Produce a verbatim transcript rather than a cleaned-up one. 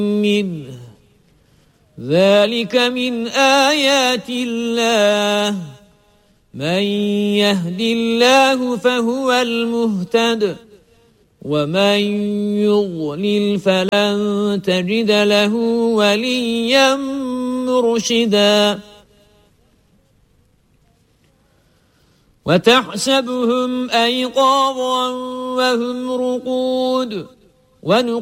منه ذلك من آيات الله من يهد الله فهو المهتد ومن يضلل فلن تجد له وليا مرشدا وتحسبهم أيقاظا وهم رقود ونقول